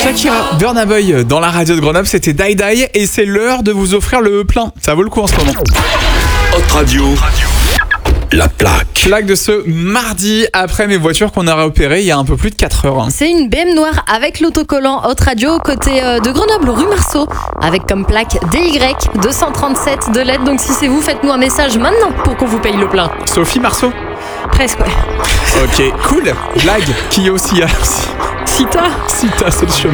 Shakira, Burna Boy dans la radio de Grenoble, c'était Die Die et c'est l'heure de vous offrir le plein. Ça vaut le coup en ce moment. Hot Radio, la plaque. Plaque de ce mardi après mes voitures qu'on a repérées il y a un peu plus de 4 heures. C'est une BM noire avec l'autocollant Hot Radio côté de Grenoble, rue Marceau, avec comme plaque DY 237 de LED. Donc si c'est vous, faites-nous un message maintenant pour qu'on vous paye le plein. Sophie Marceau. Presque, ouais. Ok, cool. Blague. Qui aussi a Si toi Sita, c'est le chemin.